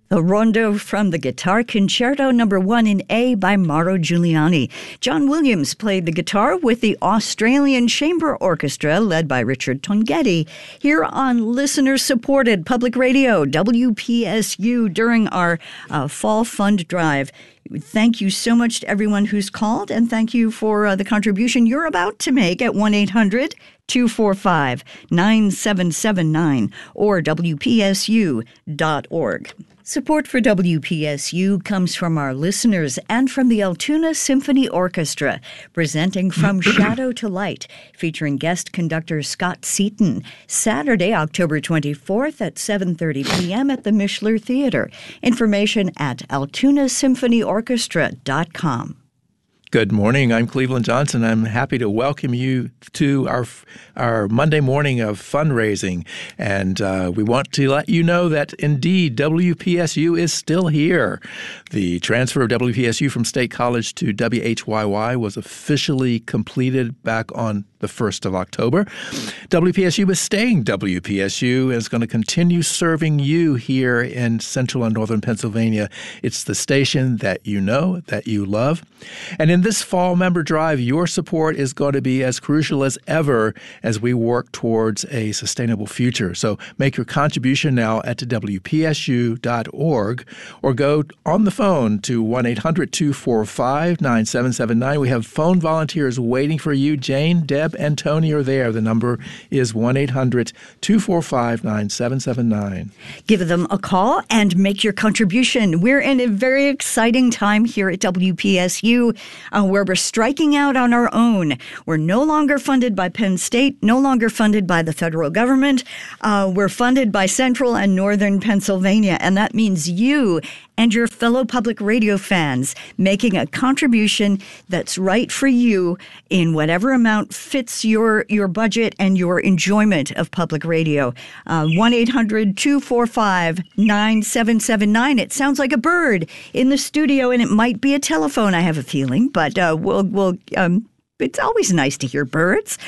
The Rondo from the Guitar Concerto No. 1 in A by Mauro Giuliani. John Williams played the guitar with the Australian Chamber Orchestra led by Richard Tonghetti here on listener-supported public radio, WPSU, during our Fall Fund Drive. Thank you so much to everyone who's called, and thank you for the contribution you're about to make at 1-800-245-9779 or WPSU.org. Support for WPSU comes from our listeners and from the Altoona Symphony Orchestra, presenting From Shadow to Light, featuring guest conductor Scott Seaton, Saturday, October 24th at 7:30 p.m. at the Mishler Theater. Information at altoonasymphonyorchestra.com. Good morning. I'm Cleveland Johnson. I'm happy to welcome you to our Monday morning of fundraising. And we want to let you know that, indeed, WPSU is still here. The transfer of WPSU from State College to WHYY was officially completed back on the 1st of October. WPSU is staying WPSU and is going to continue serving you here in central and northern Pennsylvania. It's the station that you know, that you love. And in this fall member drive, your support is going to be as crucial as ever as we work towards a sustainable future. So make your contribution now at WPSU.org or go on the phone to 1-800-245-9779. We have phone volunteers waiting for you. Jane, Deb, and Tony are there. The number is 1-800-245-9779. Give them a call and make your contribution. We're in a very exciting time here at WPSU where we're striking out on our own. We're no longer funded by Penn State, no longer funded by the federal government. We're funded by Central and Northern Pennsylvania, and that means you and your fellow public radio fans making a contribution that's right for you in whatever amount fits your budget and your enjoyment of public radio. 1-800-245-9779. It sounds like a bird in the studio, and it might be a telephone, I have a feeling, but it's always nice to hear birds.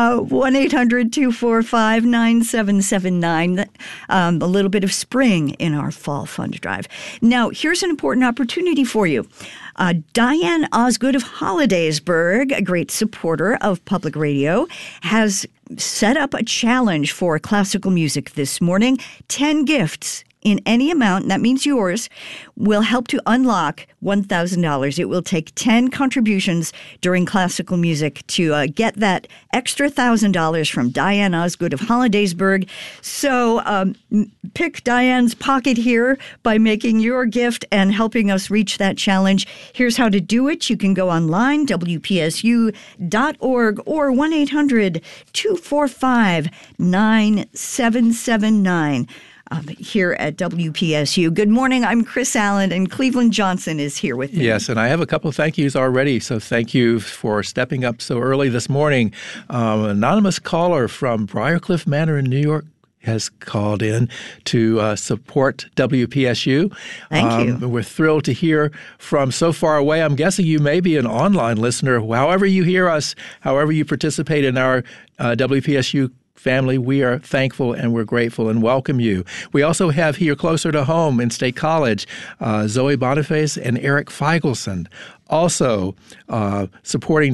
1-800-245-9779. A little bit of spring in our Fall Fund Drive. Now, here's an important opportunity for you. Diane Osgood of Hollidaysburg, a great supporter of public radio, has set up a challenge for classical music this morning. 10 gifts in any amount, and that means yours, will help to unlock $1,000. It will take 10 contributions during classical music to get that extra $1,000 from Diane Osgood of Hollidaysburg. So pick Diane's pocket here by making your gift and helping us reach that challenge. Here's how to do it. You can go online, WPSU.org, or 1-800-245-9779. Here at WPSU. Good morning. I'm Chris Allen, and Cleveland Johnson is here with me. Yes, and I have a couple of thank yous already, so thank you for stepping up so early this morning. Anonymous caller from Briarcliff Manor in New York has called in to support WPSU. Thank you. We're thrilled to hear from so far away. I'm guessing you may be an online listener. However you hear us, however you participate in our WPSU family, we are thankful and we're grateful and welcome you. We also have here closer to home in State College, Zoe Boniface and Eric Feigelson, also supporting